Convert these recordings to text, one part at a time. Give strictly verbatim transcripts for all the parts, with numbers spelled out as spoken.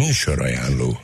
Műsorajánló.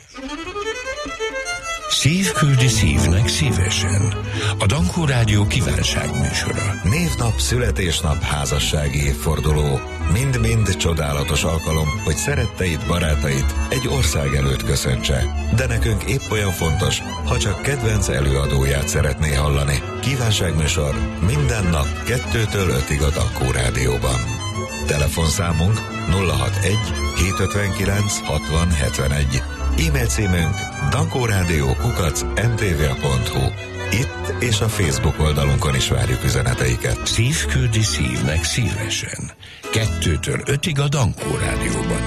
Szív küldi szívnek szívesen. A Dankó Rádió kívánságműsora. Névnap, születésnap, házassági évforduló. Mind-mind csodálatos alkalom, hogy szeretteid, barátait egy ország előtt köszöntse. De nekünk épp olyan fontos, ha csak kedvenc előadóját szeretné hallani. Kívánságműsor minden nap kettőtől ötig a Dankó Rádióban. Telefonszámunk nulla hatvanegy hétszázötvenkilenc hatvan hetvenegy. E-mail címünk dankórádió kukac em té vé pont hu. Itt és a Facebook oldalunkon is várjuk üzeneteiket. Szív küldi szívnek szívesen. Kettőtől ötig a Dankó Rádióban.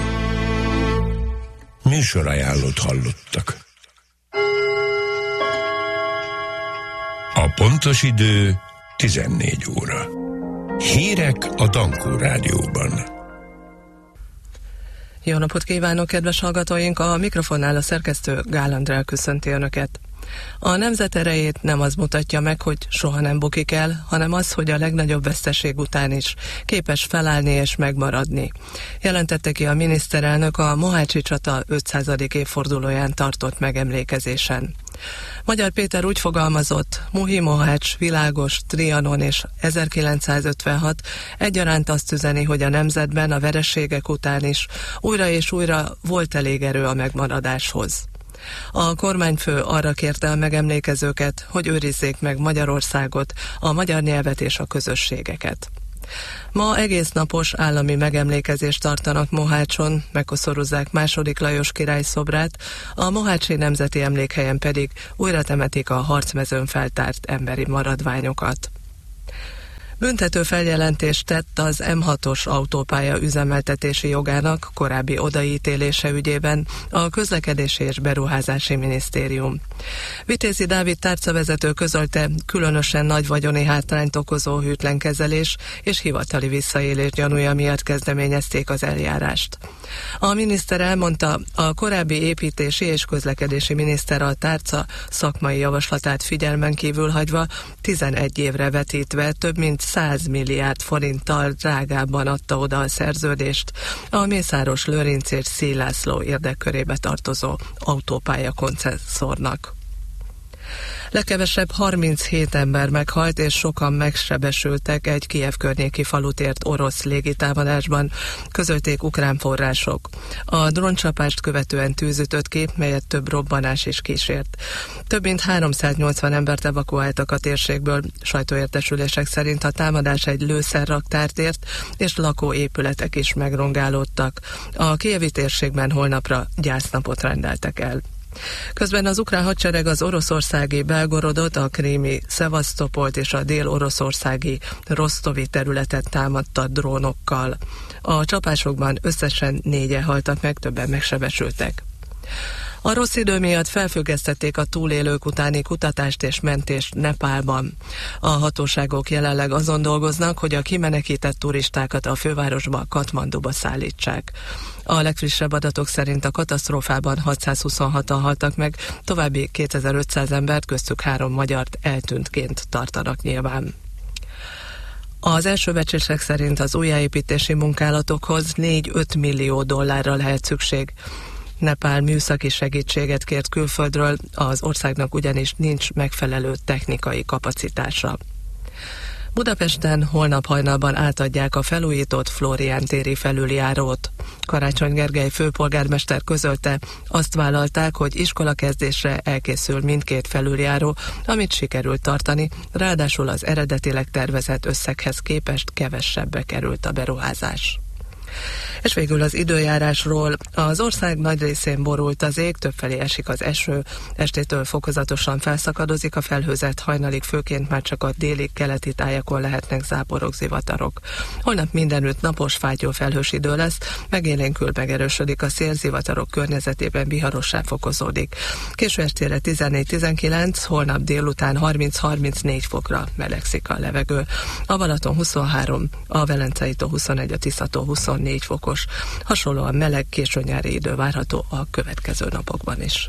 Műsorajánlót hallottak. A pontos idő tizennégy óra. Hírek a Dankó Rádióban. Jó napot kívánok, kedves hallgatóink! A mikrofonnál a szerkesztő Gál Andrea köszönti Önöket. A nemzet erejét nem az mutatja meg, hogy soha nem bukik el, hanem az, hogy a legnagyobb veszteség után is képes felállni és megmaradni. Jelentette ki a miniszterelnök a Mohácsi csata ötszázadik évfordulóján tartott megemlékezésen. Magyar Péter úgy fogalmazott, Muhi-Mohács, Világos, Trianon és ezerkilencszázötvenhat egyaránt azt üzeni, hogy a nemzetben a vereségek után is újra és újra volt elég erő a megmaradáshoz. A kormányfő arra kérte a megemlékezőket, hogy őrizzék meg Magyarországot, a magyar nyelvet és a közösségeket. Ma egész napos állami megemlékezést tartanak Mohácson, megkoszorozzák második Lajos király szobrát, a Mohácsi Nemzeti Emlékhelyen pedig újra temetik a harcmezőn feltárt emberi maradványokat. Büntető feljelentést tett az em hatos autópálya üzemeltetési jogának korábbi odaítélése ügyében a Közlekedési és Beruházási Minisztérium. Vitézi Dávid tárcavezető közölte, különösen nagy vagyoni hátrányt okozó hűtlenkezelés és hivatali visszaélés gyanúja miatt kezdeményezték az eljárást. A miniszter elmondta, a korábbi építési és közlekedési miniszter a tárca szakmai javaslatát figyelmen kívül hagyva tizenegy évre vetítve több mint száz milliárd forinttal drágábban adta oda a szerződést a Mészáros Lőrinc és Széll László érdekkörébe tartozó autópálya koncesszornak. Legkevesebb harminchét ember meghalt és sokan megsebesültek egy Kijev környéki falut ért orosz légitámadásban, közölték ukrán források. A dróncsapást követően tűz ütött ki, melyet több robbanás is kísért. Több mint háromszáznyolcvan embert evakuáltak a térségből, sajtóértesülések szerint a támadás egy lőszerraktárt ért, és lakóépületek is megrongálódtak. A kijevi térségben holnapra gyásznapot rendeltek el. Közben az ukrán hadsereg az oroszországi Belgorodot, a krími Szevasztopolt és a dél-oroszországi Rosztovi területet támadta drónokkal. A csapásokban összesen négyen haltak meg, többen megsebesültek. A rossz idő miatt felfüggesztették a túlélők utáni kutatást és mentést Nepálban. A hatóságok jelenleg azon dolgoznak, hogy a kimenekített turistákat a fővárosba, Katmanduba szállítsák. A legfrissebb adatok szerint a katasztrófában hatszázhuszonhatan haltak meg, további kétezer-ötszáz embert, köztük három magyart eltűntként tartanak nyilván. Az első becslések szerint az újjáépítési munkálatokhoz négy-öt millió dollárra lehet szükség. Nepál műszaki segítséget kért külföldről, az országnak ugyanis nincs megfelelő technikai kapacitása. Budapesten holnap hajnalban átadják a felújított Flórián téri felüljárót. Karácsony Gergely főpolgármester közölte, azt vállalták, hogy iskolakezdésre elkészül mindkét felüljáró, amit sikerült tartani, ráadásul az eredetileg tervezett összeghez képest kevesebbe került a beruházás. És végül az időjárásról. Az ország nagy részén borult az ég, többfelé esik az eső, estétől fokozatosan felszakadozik a felhőzet, hajnalig főként már csak a déli keleti tájakon lehetnek záporok, zivatarok. Holnap mindenütt napos, fátyó felhős idő lesz, megélénkül megerősödik a szél, zivatarok környezetében viharossá fokozódik. Késő estére tizennégy-tizenkilenc, holnap délután harminc-harmincnégy fokra melegszik a levegő. A Balaton huszonhárom, a Velencei-tó huszonegy, a Tiszató huszonnégy fokos. Hasonlóan meleg későnyári idő várható a következő napokban is.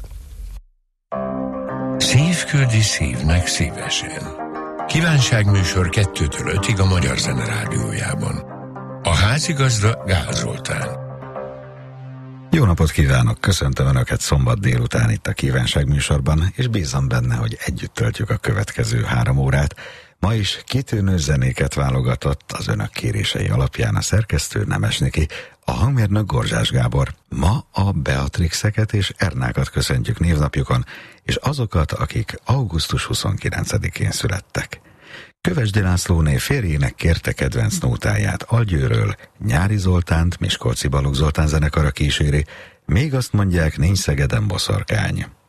Szív küldi szívnek szívesen. Kívánságműsor kettőtől ötig a Magyar Zene Rádiójában. A házigazda Gál Zoltán. Jó napot kívánok, köszöntöm Önöket szombat délután itt a Kívánság műsorban, és bízom benne, hogy együtt töltjük a következő három órát. Ma is kitűnő zenéket válogatott az Önök kérései alapján a szerkesztő Nemes Niki, a hangmérnök Gorzsás Gábor. Ma a Beatrixeket és Ernákat köszöntjük névnapjukon, és azokat, akik augusztus huszonkilencedikén születtek. Kövesdi Lászlóné férjének kérte kedvenc nótáját Algyőről, Nyári Zoltánt Miskolci Balogh Zoltán zenekara kíséri, még azt mondják, nincs Szegeden boszorkány.